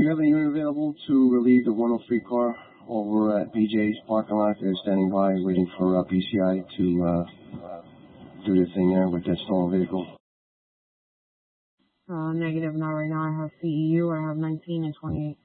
you have any unit available to relieve the 103 car over at BJ's parking lot? They're standing by waiting for PCI to do their thing there with that stolen vehicle. Negative, not right now. I have CEU. I have 19 and 28.